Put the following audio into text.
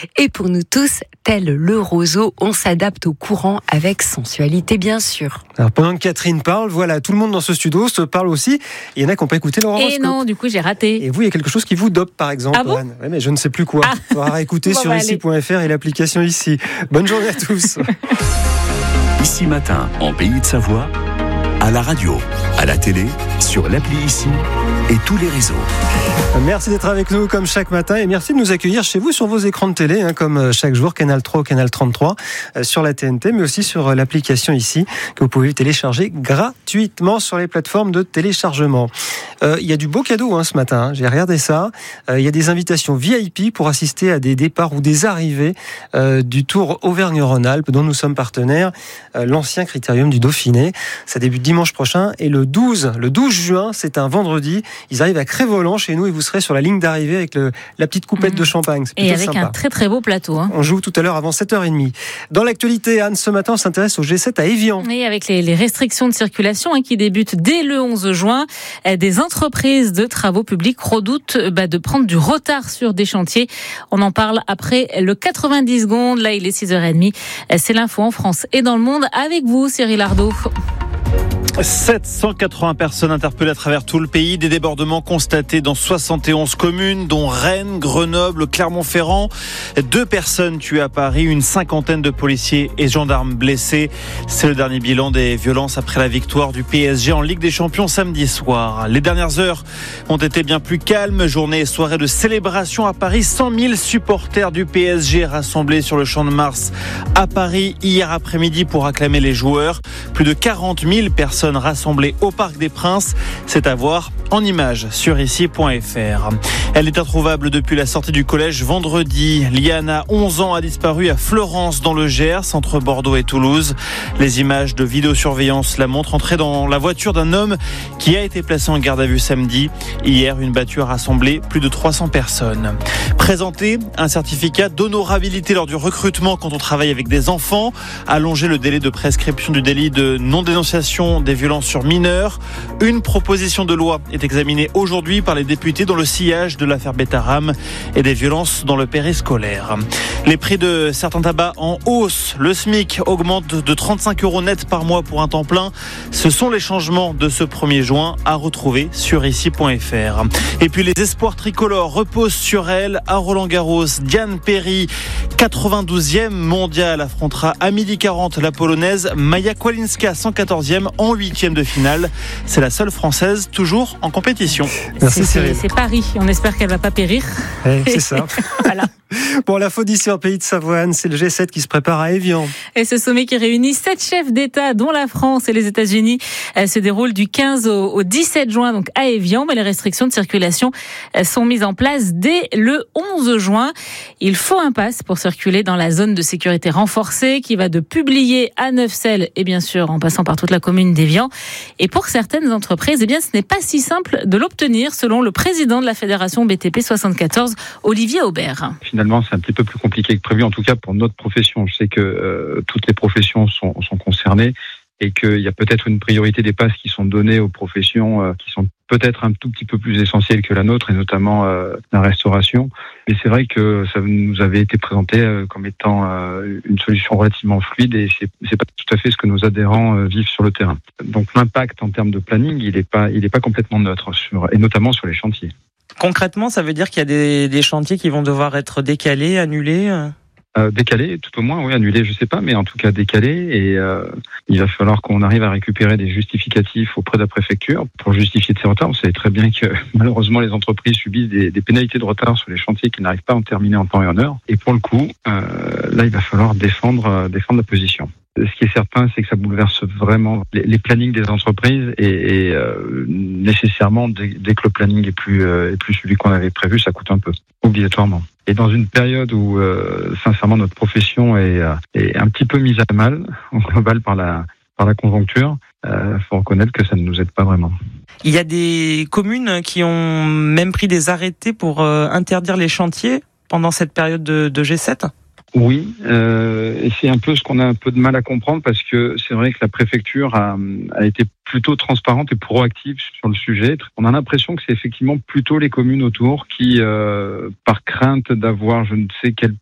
Et pour nous tous, tel le roseau, on s'adapte au courant avec sensualité, bien sûr. Alors pendant que Catherine parle, voilà, tout le monde dans ce studio se parle aussi. Il y en a qui n'ont pas écouté leur horoscope. Et non, du coup, j'ai raté. Et vous, il y a quelque chose qui vous dope, par exemple. Ah bon? Ouais, mais je ne sais plus quoi. Il faudra écouter sur ici.fr et l'application ici. Bonne journée à tous. Ici Matin, en Pays de Savoie, à la radio, à la télé, sur l'appli Ici et tous les réseaux. Merci d'être avec nous comme chaque matin et merci de nous accueillir chez vous sur vos écrans de télé, comme chaque jour, Canal 3 ou Canal 33, sur la TNT, mais aussi sur l'application ici, que vous pouvez télécharger gratuitement sur les plateformes de téléchargement. Il y a du beau cadeau ce matin, j'ai regardé ça. Il y a des invitations VIP pour assister à des départs ou des arrivées du Tour Auvergne-Rhône-Alpes, dont nous sommes partenaires, l'ancien Critérium du Dauphiné. Ça débute dimanche prochain et le 12 juin, c'est un vendredi. Ils arrivent à Crest-Voland chez nous et vous serez sur la ligne d'arrivée avec la petite coupette de champagne. C'est et avec sympa. Un très très beau plateau. On joue tout à l'heure avant 7h30. Dans l'actualité, Anne, ce matin, on s'intéresse au G7 à Évian. Et avec les restrictions de circulation qui débutent dès le 11 juin, des entreprises de travaux publics redoutent de prendre du retard sur des chantiers. On en parle après le 90 secondes. Là, il est 6h30. C'est l'info en France et dans le monde avec vous, Cyril Ardo. 780 personnes interpellées à travers tout le pays, des débordements constatés dans 71 communes, dont Rennes, Grenoble, Clermont-Ferrand. 2 personnes tuées à Paris, une cinquantaine de policiers et gendarmes blessés. C'est le dernier bilan des violences après la victoire du PSG en Ligue des Champions samedi soir. Les dernières heures ont été bien plus calmes. Journée et soirée de célébration à Paris. 100 000 supporters du PSG rassemblés sur le Champ de Mars à Paris hier après-midi pour acclamer les joueurs. Plus de 40 000 personnes rassemblées au Parc des Princes. C'est à voir en images sur ici.fr. Elle est introuvable depuis la sortie du collège vendredi. Liana, 11 ans, a disparu à Fleurance dans le Gers, entre Bordeaux et Toulouse. Les images de vidéosurveillance la montrent entrer dans la voiture d'un homme qui a été placé en garde à vue samedi. Hier, une battue a rassemblé plus de 300 personnes. Présenter un certificat d'honorabilité lors du recrutement quand on travaille avec des enfants. Allonger le délai de prescription du délit de non-dénonciation des violences sur mineurs. Une proposition de loi est examinée aujourd'hui par les députés dans le sillage de l'affaire Betaram et des violences dans le périscolaire. Les prix de certains tabacs en hausse. Le SMIC augmente de 35 € net par mois pour un temps plein. Ce sont les changements de ce 1er juin à retrouver sur ici.fr. Et puis les espoirs tricolores reposent sur elle à Roland-Garros. Diane Perry, 92e mondiale, affrontera à 12h40 la polonaise Maja Kłalinska, 114e en 8e de finale. C'est la seule française toujours en compétition. Merci Cyril. C'est Paris, on espère qu'elle va pas périr. C'est ça. Voilà. Bon, l'info d'ici en Pays de Savoie, c'est le G7 qui se prépare à Évian. Et ce sommet qui réunit 7 chefs d'État, dont la France et les États-Unis, se déroule du 15 au 17 juin, donc à Évian. Mais les restrictions de circulation sont mises en place dès le 11 juin. Il faut un pass pour circuler dans la zone de sécurité renforcée qui va de Publier à Neufcelles et bien sûr en passant par toute la commune d'Évian. Et pour certaines entreprises, ce n'est pas si simple de l'obtenir selon le président de la Fédération BTP 74, Olivier Aubert. Finalement, c'est un petit peu plus compliqué que prévu, en tout cas pour notre profession. Je sais que toutes les professions sont concernées et qu'il y a peut-être une priorité des passes qui sont données aux professions qui sont peut-être un tout petit peu plus essentielles que la nôtre, et notamment la restauration. Mais c'est vrai que ça nous avait été présenté comme étant une solution relativement fluide, et c'est pas tout à fait ce que nos adhérents vivent sur le terrain. Donc l'impact en termes de planning, il est pas complètement neutre, et notamment sur les chantiers. Concrètement, ça veut dire qu'il y a des chantiers qui vont devoir être décalés, annulés Décalé, tout au moins, oui, annulé, je sais pas, mais en tout cas décalé, et il va falloir qu'on arrive à récupérer des justificatifs auprès de la préfecture pour justifier de ces retards. Vous savez très bien que malheureusement les entreprises subissent des pénalités de retard sur les chantiers qui n'arrivent pas à en terminer en temps et en heure, et pour le coup, là il va falloir défendre la position. Ce qui est certain, c'est que ça bouleverse vraiment les plannings des entreprises, et nécessairement, dès que le planning est plus celui qu'on avait prévu, ça coûte un peu, obligatoirement. Et dans une période où, sincèrement, notre profession est un petit peu mise à mal, en global, par la conjoncture, faut reconnaître que ça ne nous aide pas vraiment. Il y a des communes qui ont même pris des arrêtés pour interdire les chantiers pendant cette période de G7 ? Oui, et c'est un peu ce qu'on a un peu de mal à comprendre, parce que c'est vrai que la préfecture a été plutôt transparente et proactive sur le sujet. On a l'impression que c'est effectivement plutôt les communes autour qui, par crainte d'avoir je ne sais quelle